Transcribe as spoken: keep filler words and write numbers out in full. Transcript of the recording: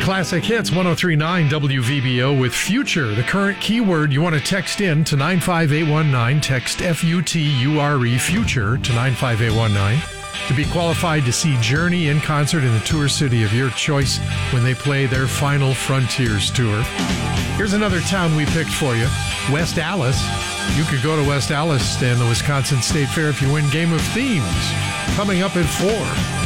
Classic Hits one oh three point nine W V B O with Future, the current keyword you want to text in to nine five eight one nine. Text F U T U R E, Future, to nine five eight one nine to be qualified to see Journey in concert in the tour city of your choice when they play their final Frontiers tour. Here's another town we picked for you, West Allis. You could go to West Allis and the Wisconsin State Fair if you win Game of Themes. Coming up at four.